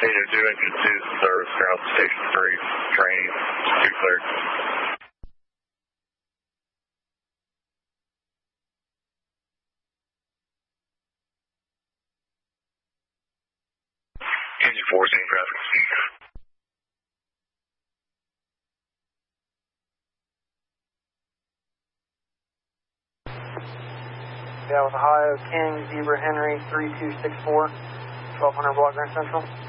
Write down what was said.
Data 2, engine 2, service ground station 3, training, 2 cleared. Engine 4, same traffic. Yeah, with Ohio King, Zebra Henry, 3264, 1200 block Grand Central.